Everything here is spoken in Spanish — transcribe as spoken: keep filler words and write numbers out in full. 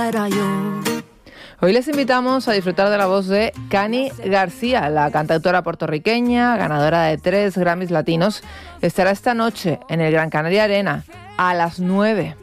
Hoy les invitamos a disfrutar de la voz de Cani García, la cantautora puertorriqueña, ganadora de tres Grammys latinos. Estará esta noche en el Gran Canaria Arena a las nueve.